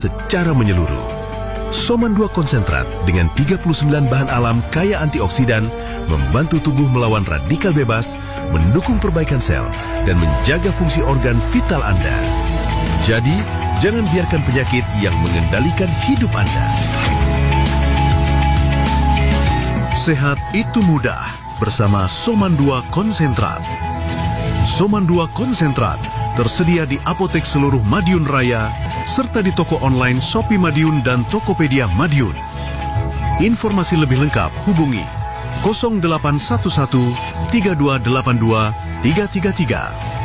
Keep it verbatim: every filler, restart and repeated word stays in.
secara menyeluruh. Soman dua konsentrat dengan tiga puluh sembilan bahan alam kaya antioksidan membantu tubuh melawan radikal bebas, mendukung perbaikan sel, dan menjaga fungsi organ vital Anda. Jadi, jangan biarkan penyakit yang mengendalikan hidup Anda. Sehat itu mudah bersama Soman dua konsentrat. Soman dua konsentrat tersedia di apotek seluruh Madiun Raya serta di toko online Shopee Madiun dan Tokopedia Madiun. Informasi lebih lengkap hubungi nol delapan satu satu tiga dua delapan dua tiga tiga tiga.